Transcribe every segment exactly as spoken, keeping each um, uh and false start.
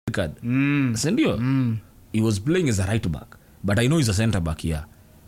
card. Mm. Sindio? Mm. He was playing as a right back, but I know he's a center back here.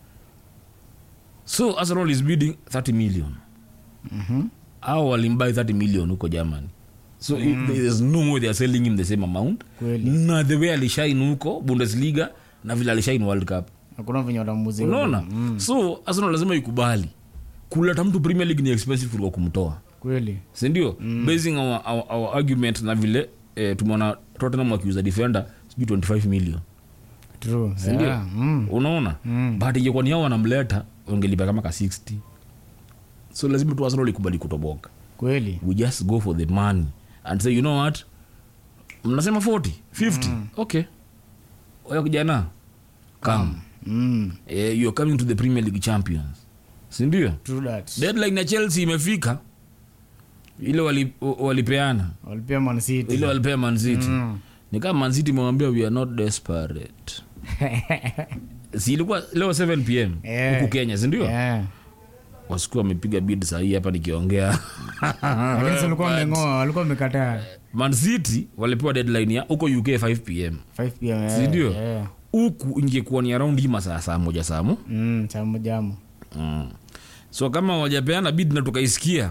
So Arsenal is bidding thirty million. Mhm. Au walimbuy thirty million huko Germany. So mm. there's no way they are selling him the same amount. Kweli. Na the way alishine huko Bundesliga na vile alishine World Cup. Hakuna venye watamuzi. Unaona? Mm. So Arsenal lazima ikubali. Kuleta mtu Premier League ni expensive kuliko kumtoa. Kweli. Si ndio? Mm. Basing our, our, our argument na vile eh, tumeona Tottenham wakiuza defender twenty-five million. True. Si ndio? Yeah. Mm. Unaona? Mm. But ingekuwa ni hao wanamleta ungelipa kama ka sixty. So lazima tu Arsenal ikubali kutoboka. Kweli. We just go for the money and say, you know what, mnasema forty fifty mm. okay, oya kijana come mm. eh, you're coming to the Premier League champions, si ndio? True that. Deadline ya Chelsea imefika, ile wali walipeana Walipea Man City, ile walipea Man City mm. ni kama Man City mwambia we are not desperate. Si ilikuwa leo seven p m yeah. huku Kenya, si ndio? Yeah. Wasikuwa wamepiga bid sahihi hapa nikiongea. Lakini walikuwa wamengoa, walikuwa wamekataa. Man City walipewa deadline ya huko U K five p m five p m Si ndio? Yeah. Huku ingekuwa ni around hii masaa saa moja saa mo. Mm, saa moja hapo. Mm. So kama wajapeana bid na tukaisikia,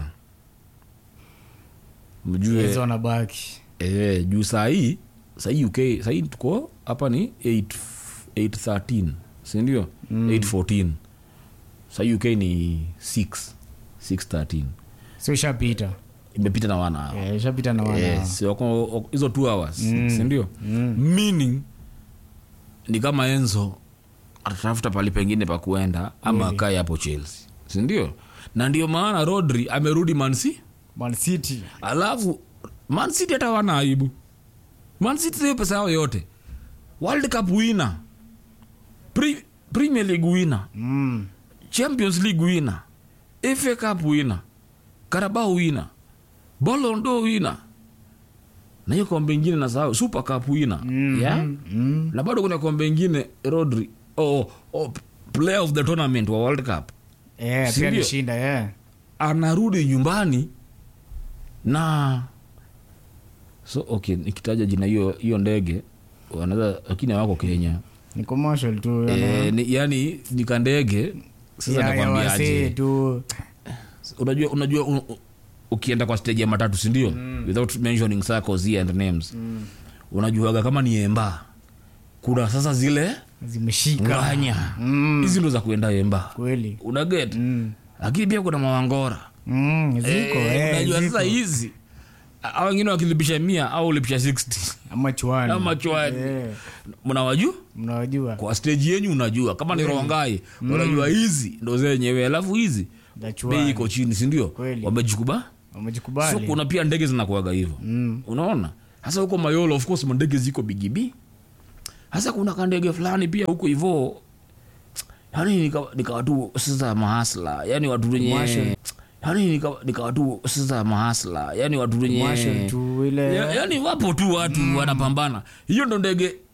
mjue hizo na baki. Eh, juu saa hii, saa hii U K, saa hii tuko hapa ni eight eight thirteen, si ndio? Mm. eight fourteen. Saa U K ni six six thirteen. So ishapita. Imepita na wana hao. Eh, ishapita na wana. Yes, wako hizo two hours, mm. si ndio? Mm. Meaning ni kama Enzo atatafuta pali pengine pa kuenda ama really? Akae hapo Chelsea, si ndio? Na ndio maana Rodri amerudi Man City. Man City. Alafu Man City hata wana aibu. Man City sio pesa yao yote. World Cup winner, Pre- Premier League winner, Mm. Champions League winner, F A Cup winner, Carabao winner, Ballon d'Or winner, na hiyo kombe ingine na sawa, Super Cup winner. Mm. Yeah? Mm. Na bado kuna kombe ingine Rodri, oh, oh, player of the tournament wa World Cup. Eh, pia alishinda, yeah. Anarudi nyumbani na so okay, nikitaja jina hiyo hiyo ndege wanaweza, lakini hawako Kenya. Ni commercial tu. Eh, ni, yani ni kandege sasa ya, nakwambiaje tu. Unajua unajua un, ukienda kwa stage ya matatu, si ndio? Mm. Without mentioning circles here and names. Mm. Unajuaga kama ni Emba. Kuna sasa zile zimeshika nganya. Mm. Hizi ndo za kuenda Emba. Kweli. Una get? Mm. Lakini pia kuna mawangora. Mm, ziko eh. eh unajua sasa hizi au wengine wakilipisha mia au lipisha sixty ama chwani. Ama chwani. Eh. Mnawajua? Mnawajua. Kwa stage yenu unajua kama ni Rongai, mm. unajua hizi ndo zenyewe, alafu hizi bei iko chini, si ndio? Wamejikuba? Wamejikubali. So kuna pia ndege zinakuaga hivyo. Mm. Unaona? Hasa huko Mayolo of course ndege ziko bigibi. Hasa kuna kandege fulani pia huko hivyo. Yaani nika nika watu sasa mahasla, yani watu wenye Yaani nika nika watu sasa mahasla, yani watu wenye tu ile. Ya, yani wapo tu watu mm. wanapambana. Hiyo ndo ndege